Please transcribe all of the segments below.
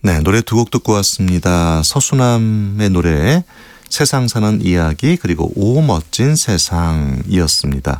네, 노래 두 곡 듣고 왔습니다. 서수남의 노래 세상 사는 이야기 그리고 오 멋진 세상이었습니다.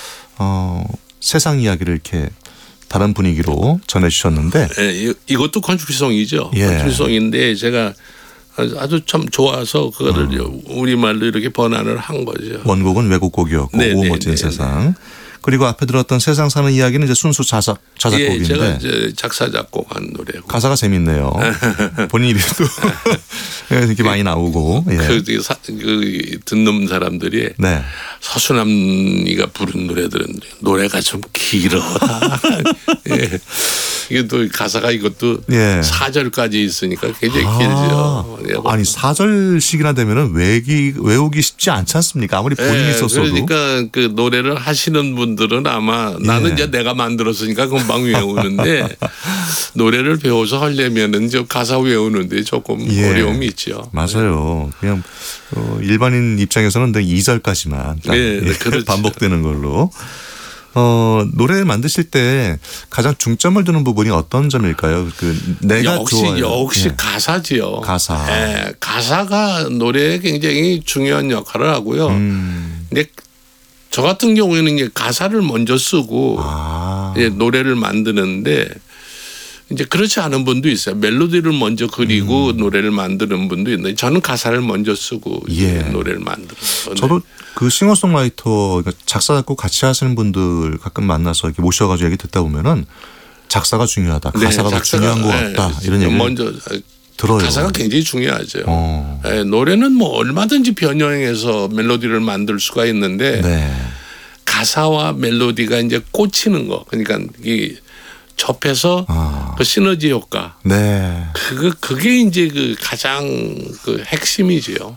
세상 이야기를 이렇게 다른 분위기로 전해주셨는데 이것도 컨트리송이죠. 예. 컨트리송인데 제가 아주 참 좋아서 그거를 우리말로 이렇게 번안을 한 거죠. 원곡은 외국곡이었고 네, 오 네, 멋진 네, 세상. 그리고 앞에 들었던 세상 사는 이야기는 이제 순수 자작곡인데 예, 제가 이제 작사 작곡한 노래고. 가사가 재밌네요. 본인 입에도 이렇게 많이 나오고. 예. 그 듣는 사람들이 네. 서수남이가 부른 노래들은 노래가 좀 길어다. 예. 이게 또 가사가 이것도 예. 4절까지 있으니까 굉장히 길죠. 예. 아니 4절씩이나 되면은 외우기 쉽지 않지 않습니까? 아무리 본인이 썼어도. 그러니까 그 노래를 하시는 분들은 아마 나는 이제 내가 만들었으니까 금방 외우는데 노래를 배워서 하려면은 저 가사 외우는데 조금 어려움이 있죠. 맞아요. 그냥 일반인 입장에서는 2절까지만 네, 그렇죠. 반복되는 걸로. 노래 만드실 때 가장 중점을 두는 부분이 어떤 점일까요? 내가 좋아요. 역시 가사지요. 가사. 네, 가사가 노래에 굉장히 중요한 역할을 하고요. 근데 저 같은 경우에는 이제 가사를 먼저 쓰고 이제 노래를 만드는데 이제 그렇지 않은 분도 있어요. 멜로디를 먼저 그리고 노래를 만드는 분도 있는데 저는 가사를 먼저 쓰고 노래를 만들어요. 저도 그 싱어송라이터 작사 작곡 같이 하시는 분들 가끔 만나서 이렇게 모셔가지고 얘기 듣다 보면은 작사가 중요하다. 가사가 더 중요한 것 같다. 이런 얘기 먼저 들어요. 가사가 굉장히 중요하죠. 노래는 뭐 얼마든지 변형해서 멜로디를 만들 수가 있는데 가사와 멜로디가 이제 꽂히는 거. 그러니까 이 접해서 그 시너지 효과. 그게 이제 그 가장 그 핵심이지요.